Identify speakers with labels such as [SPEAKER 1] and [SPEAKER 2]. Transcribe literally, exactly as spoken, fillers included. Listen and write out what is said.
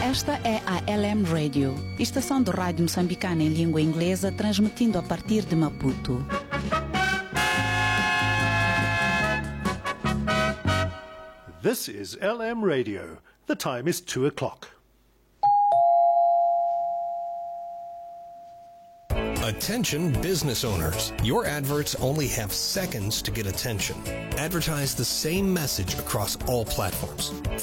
[SPEAKER 1] Esta é a L M Radio, estação de rádio moçambicana em língua inglesa, transmitindo a partir de Maputo.
[SPEAKER 2] This is L M Radio. The time is two o'clock.
[SPEAKER 3] Attention business owners. Your adverts only have seconds to get attention. Advertise the same message across all platforms.